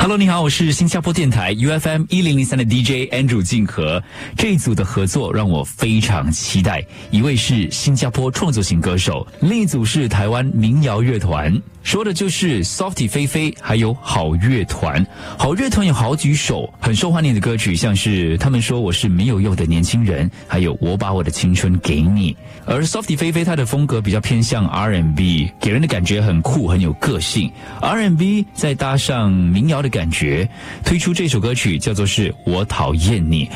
Hello， 你好，我是新加坡电台 UFM 1003的 DJ Andrew 静和。这一组的合作让我非常期待，一位是新加坡创作型歌手，另一组是台湾民谣乐团，说的就是 Softy 菲菲还有好乐团。好乐团有好几首很受欢迎的歌曲，像是他们说我是没有用的年轻人，还有我把我的青春给你。而 Softy 菲菲她的风格比较偏向 R&B， 给人的感觉很酷很有个性， R&B 再搭上民谣的感觉，推出这首歌曲叫做是我讨厌你。